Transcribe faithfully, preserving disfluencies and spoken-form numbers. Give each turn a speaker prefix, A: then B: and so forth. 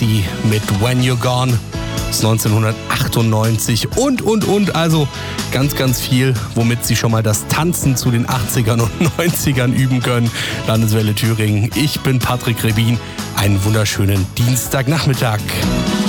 A: Casey mit When You're Gone aus neunzehnhundertachtundneunzig und, und, und. Also ganz, ganz viel, womit Sie schon mal das Tanzen zu den achtzigern und neunzigern üben können. Landeswelle Thüringen. Ich bin Patrick Rebin. Einen wunderschönen Dienstagnachmittag.